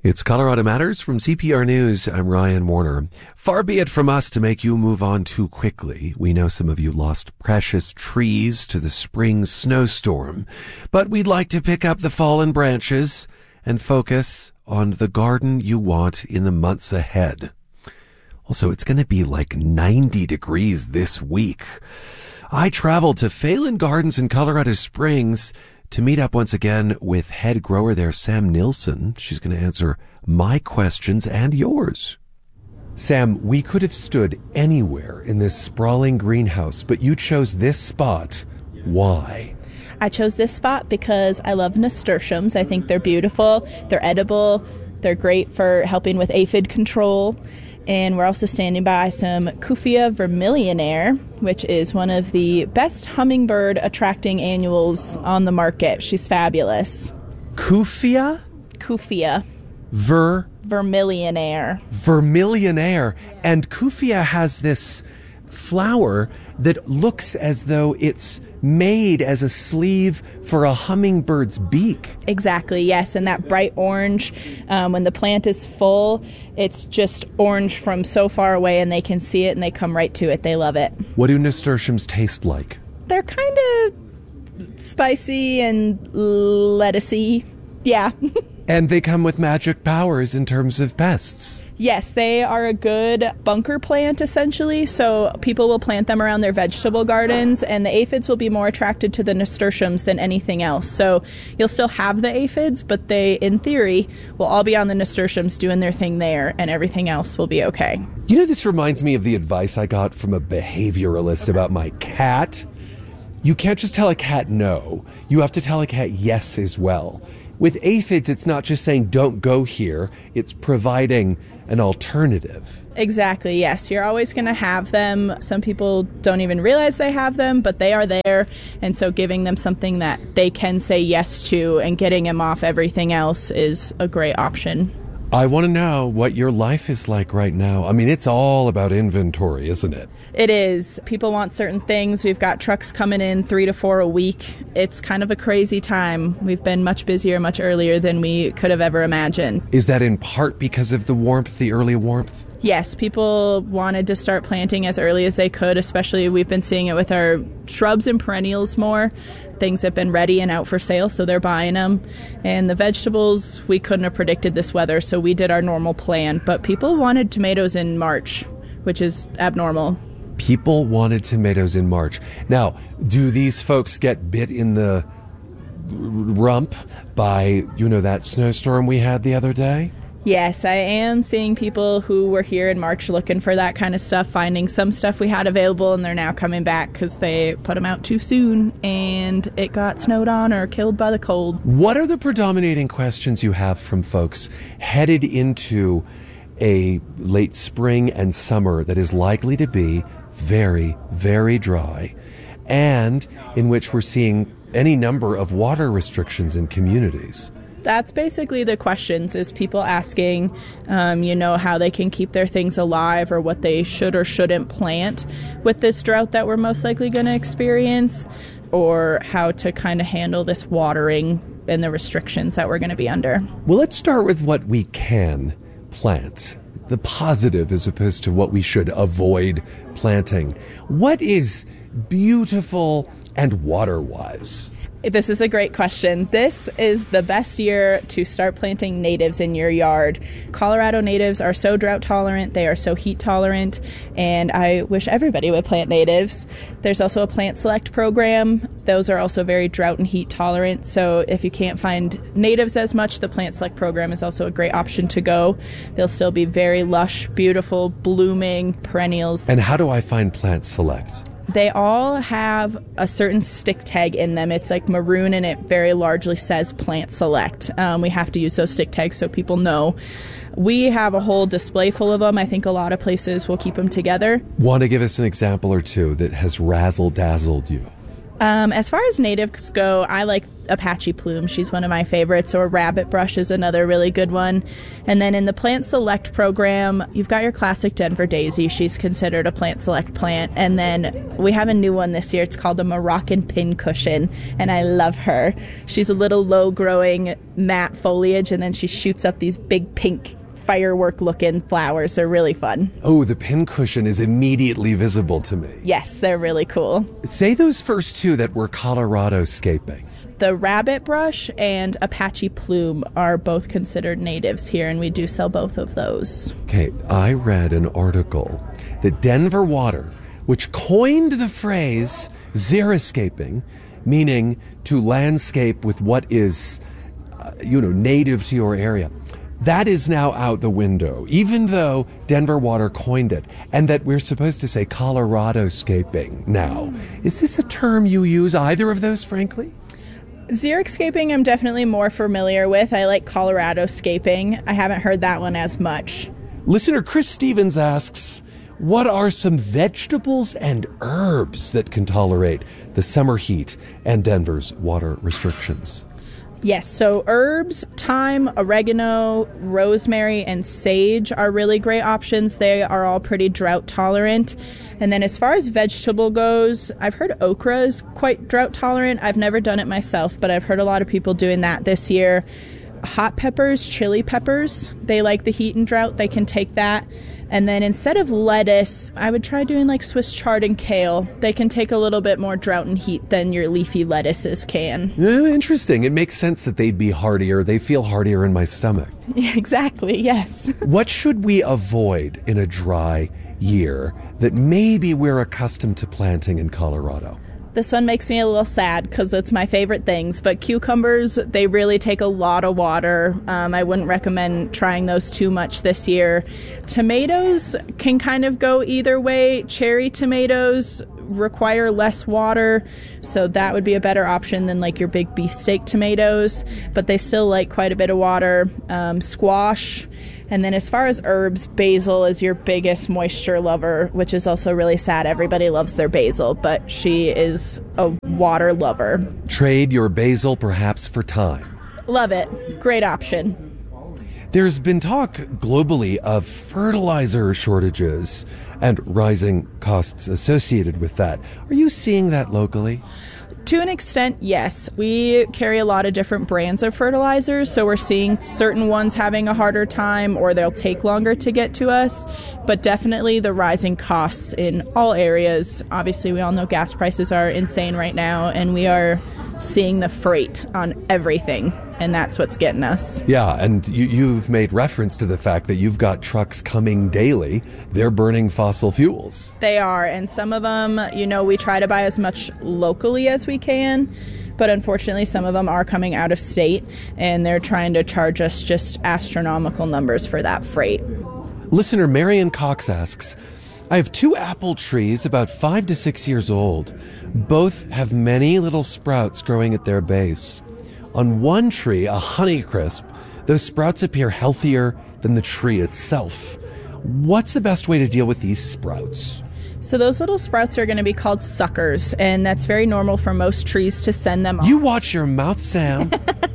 It's Colorado Matters from CPR News. I'm Ryan Warner. Far be it from us to make you move on too quickly. We know some of you lost precious trees to the spring snowstorm, but we'd like to pick up the fallen branches and focus on the garden you want in the months ahead. Also, it's going to be like 90 degrees this week. I traveled to Phelan Gardens in Colorado Springs to meet up once again with head grower there, Sam Nilsson. She's going to answer my questions and yours. Sam, we could have stood anywhere in this sprawling greenhouse, but you chose this spot. Why? I chose this spot because I love nasturtiums. I think they're beautiful, they're edible, they're great for helping with aphid control. And we're also standing by some Kufia vermillionaire, which is one of the best hummingbird attracting annuals on the market. She's fabulous. Kufia? Kufia. Vermillionaire. Vermillionaire. And Kufia has this flower that looks as though it's made as a sleeve for a hummingbird's beak. Exactly, yes. And that bright orange, when the plant is full, it's just orange from so far away and they can see it and they come right to it. They love it. What do nasturtiums taste like? They're kind of spicy and lettucey. Yeah. And they come with magic powers in terms of pests. Yes, they are a good bunker plant, essentially. So people will plant them around their vegetable gardens, and the aphids will be more attracted to the nasturtiums than anything else. So you'll still have the aphids, but they, in theory, will all be on the nasturtiums doing their thing there, and everything else will be okay. You know, this reminds me of the advice I got from a behavioralist about my cat. You can't just tell a cat no. You have to tell a cat yes as well. With aphids, it's not just saying don't go here. It's providing an alternative. Exactly, yes. You're always going to have them. Some people don't even realize they have them, but they are there. And so giving them something that they can say yes to and getting them off everything else is a great option. I want to know what your life is like right now. I mean, it's all about inventory, isn't it? It is. People want certain things. We've got trucks coming in 3 to 4 a week. It's kind of a crazy time. We've been much busier, much earlier than we could have ever imagined. Is that in part because of the warmth, the early warmth? Yes, people wanted to start planting as early as they could, especially we've been seeing it with our shrubs and perennials more. Things have been ready and out for sale, so they're buying them. And the vegetables, we couldn't have predicted this weather, so we did our normal plan. But people wanted tomatoes in March, which is abnormal. People wanted tomatoes in March. Now, do these folks get bit in the rump by, that snowstorm we had the other day? Yes, I am seeing people who were here in March looking for that kind of stuff, finding some stuff we had available, and they're now coming back because they put them out too soon and it got snowed on or killed by the cold. What are the predominating questions you have from folks headed into a late spring and summer that is likely to be very, very dry, and in which we're seeing any number of water restrictions in communities? That's basically the questions, is people asking, how they can keep their things alive or what they should or shouldn't plant with this drought that we're most likely going to experience, or how to kind of handle this watering and the restrictions that we're going to be under. Well, let's start with what we can plant, the positive as opposed to what we should avoid planting. What is beautiful and water-wise? This is a great question. This is the best year to start planting natives in your yard. Colorado natives are so drought tolerant, they are so heat tolerant, and I wish everybody would plant natives. There's also a Plant Select program. Those are also very drought and heat tolerant, so if you can't find natives as much, the Plant Select program is also a great option to go. They'll still be very lush, beautiful, blooming perennials. And how do I find Plant Select? They all have a certain stick tag in them. It's like maroon and it very largely says Plant Select. We have to use those stick tags so people know. We have a whole display full of them. I think a lot of places will keep them together. Want to give us an example or two that has razzle-dazzled you? As far as natives go, I like Apache Plume. She's one of my favorites. Or Rabbit Brush is another really good one. And then in the Plant Select program, you've got your classic Denver Daisy. She's considered a Plant Select plant. And then we have a new one this year. It's called the Moroccan Pincushion, and I love her. She's a little low-growing matte foliage, and then she shoots up these big pink firework-looking flowers. They're really fun. Oh, the pincushion is immediately visible to me. Yes, they're really cool. Say those first two that were Colorado-scaping. The Rabbit Brush and Apache Plume are both considered natives here, and we do sell both of those. Okay, I read an article that Denver Water, which coined the phrase xeriscaping, meaning to landscape with what is, native to your area, that is now out the window, even though Denver Water coined it, and that we're supposed to say Colorado-scaping now. Is this a term you use, either of those, frankly? Xeriscaping I'm definitely more familiar with. I like Colorado-scaping. I haven't heard that one as much. Listener Chris Stevens asks, what are some vegetables and herbs that can tolerate the summer heat and Denver's water restrictions? Yes, so herbs, thyme, oregano, rosemary, and sage are really great options. They are all pretty drought tolerant. And then as far as vegetable goes, I've heard okra is quite drought tolerant. I've never done it myself, but I've heard a lot of people doing that this year. Hot peppers, chili peppers, they like the heat and drought. They can take that. And then instead of lettuce, I would try doing like Swiss chard and kale. They can take a little bit more drought and heat than your leafy lettuces can. Interesting. It makes sense that they'd be hardier. They feel hardier in my stomach. Yeah, exactly, yes. What should we avoid in a dry year that maybe we're accustomed to planting in Colorado? This one makes me a little sad because it's my favorite things, but cucumbers, they really take a lot of water. I wouldn't recommend trying those too much this year. Tomatoes can kind of go either way. Cherry tomatoes require less water, so that would be a better option than like your big beefsteak tomatoes, but they still like quite a bit of water. Squash. And then as far as herbs, basil is your biggest moisture lover, which is also really sad. Everybody loves their basil, but she is a water lover. Trade your basil perhaps for thyme. Love it. Great option. There's been talk globally of fertilizer shortages and rising costs associated with that. Are you seeing that locally? To an extent, yes. We carry a lot of different brands of fertilizers, so we're seeing certain ones having a harder time or they'll take longer to get to us, but definitely the rising costs in all areas. Obviously, we all know gas prices are insane right now, and we are seeing the freight on everything, and that's what's getting us. Yeah, and you've made reference to the fact that you've got trucks coming daily. They're burning fossil fuels. They are, and some of them, we try to buy as much locally as we can, but unfortunately some of them are coming out of state, and they're trying to charge us just astronomical numbers for that freight. Listener Marion Cox asks, I have 2 apple trees about 5 to 6 years old. Both have many little sprouts growing at their base. On one tree, a Honeycrisp, those sprouts appear healthier than the tree itself. What's the best way to deal with these sprouts? So those little sprouts are going to be called suckers, and that's very normal for most trees to send them off. You watch your mouth, Sam.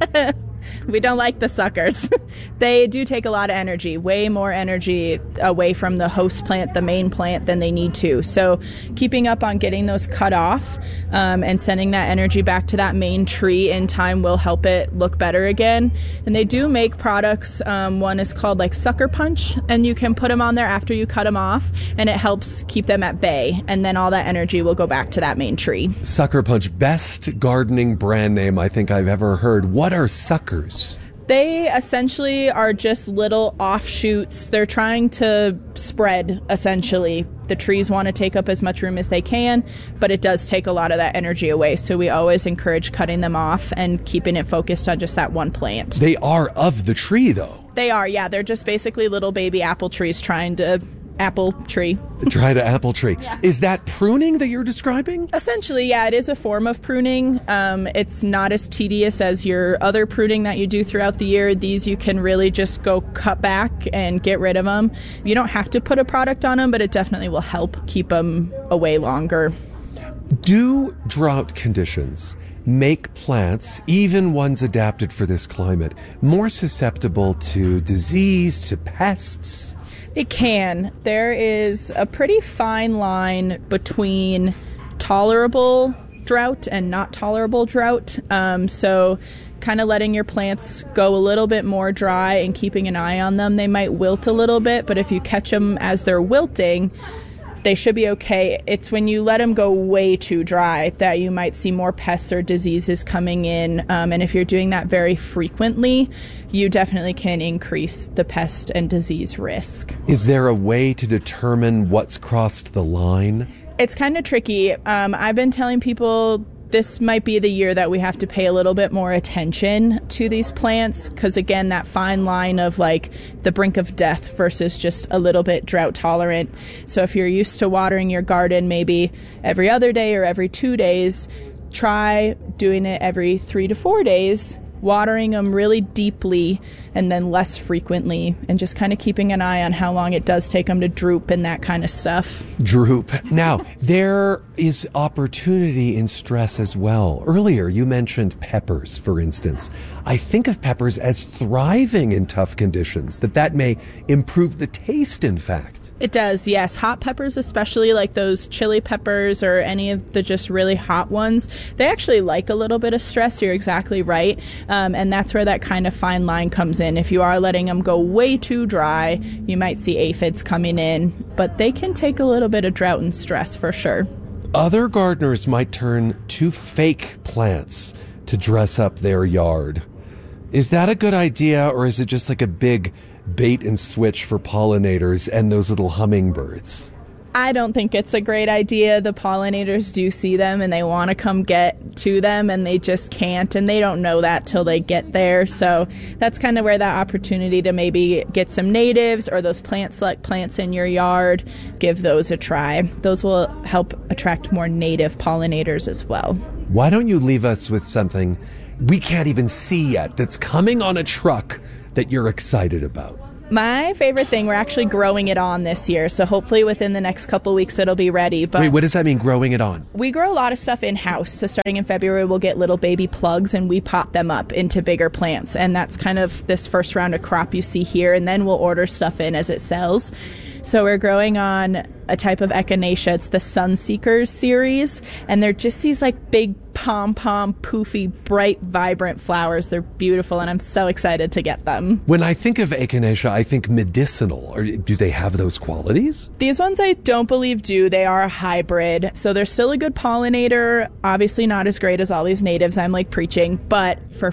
We don't like the suckers. They do take a lot of energy, way more energy away from the host plant, the main plant, than they need to. So keeping up on getting those cut off and sending that energy back to that main tree in time will help it look better again. And they do make products. One is called like Sucker Punch, and you can put them on there after you cut them off, and it helps keep them at bay. And then all that energy will go back to that main tree. Sucker Punch, best gardening brand name I think I've ever heard. What are suckers? They essentially are just little offshoots. They're trying to spread, essentially. The trees want to take up as much room as they can, but it does take a lot of that energy away. So we always encourage cutting them off and keeping it focused on just that one plant. They are of the tree, though. They are, yeah. They're just basically little baby apple trees trying to apple tree. Try to apple tree. Yeah. Is that pruning that you're describing? Essentially, yeah, it is a form of pruning. It's not as tedious as your other pruning that you do throughout the year. These you can really just go cut back and get rid of them. You don't have to put a product on them, but it definitely will help keep them away longer. Do drought conditions make plants, even ones adapted for this climate, more susceptible to disease, to pests? It can. There is a pretty fine line between tolerable drought and not tolerable drought. So kind of letting your plants go a little bit more dry and keeping an eye on them. They might wilt a little bit, but if you catch them as they're wilting, they should be okay. It's when you let them go way too dry that you might see more pests or diseases coming in. And if you're doing that very frequently, you definitely can increase the pest and disease risk. Is there a way to determine what's crossed the line? It's kind of tricky. I've been telling people this might be the year that we have to pay a little bit more attention to these plants because, again, that fine line of like the brink of death versus just a little bit drought tolerant. So if you're used to watering your garden maybe every other day or every 2 days, try doing it every 3 to 4 days, watering them really deeply and then less frequently, and just kind of keeping an eye on how long it does take them to droop and that kind of stuff. Droop. Now, there is opportunity in stress as well. Earlier, you mentioned peppers, for instance. I think of peppers as thriving in tough conditions, that may improve the taste, in fact. It does, yes. Hot peppers, especially like those chili peppers or any of the just really hot ones, they actually like a little bit of stress. You're exactly right. And that's where that kind of fine line comes in. If you are letting them go way too dry, you might see aphids coming in, but they can take a little bit of drought and stress for sure. Other gardeners might turn to fake plants to dress up their yard. Is that a good idea, or is it just like a big bait and switch for pollinators and those little hummingbirds? I don't think it's a great idea. The pollinators do see them and they want to come get to them and they just can't, and they don't know that till they get there. So that's kind of where that opportunity to maybe get some natives or those plant select plants in your yard, give those a try. Those will help attract more native pollinators as well. Why don't you leave us with something we can't even see yet that's coming on a truck that you're excited about? My favorite thing, we're actually growing it on this year, so hopefully within the next couple weeks it'll be ready. But wait, what does that mean, growing it on? We grow a lot of stuff in-house, so starting in February we'll get little baby plugs and we pot them up into bigger plants, and that's kind of this first round of crop you see here, and then we'll order stuff in as it sells. So we're growing on a type of echinacea. It's the Sunseekers series, and they're just these like big pom-pom, poofy, bright, vibrant flowers. They're beautiful, and I'm so excited to get them. When I think of echinacea, I think medicinal. Or do they have those qualities? These ones I don't believe do. They are a hybrid, so they're still a good pollinator. Obviously not as great as all these natives I'm like preaching, but for